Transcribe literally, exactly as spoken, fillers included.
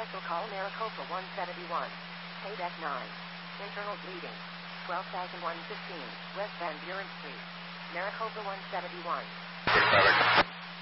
Also call Maricopa one seventy-one. Paydeck nine. Internal bleeding. twelve thousand one hundred fifteen. West Van Buren Street. Maricopa one seventy-one.